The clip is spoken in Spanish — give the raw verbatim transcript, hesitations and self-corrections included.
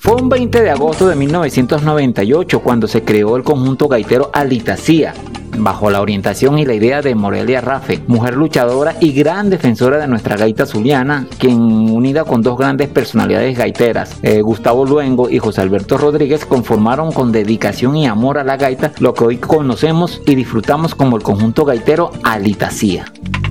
Fue un veinte de agosto de mil novecientos noventa y ocho cuando se creó el conjunto gaitero Alitacía, bajo la orientación y la idea de Morelia Rafe, mujer luchadora y gran defensora de nuestra gaita zuliana, quien, unida con dos grandes personalidades gaiteras, eh, Gustavo Luengo y José Alberto Rodríguez, conformaron con dedicación y amor a la gaita lo que hoy conocemos y disfrutamos como el conjunto gaitero Alitacía.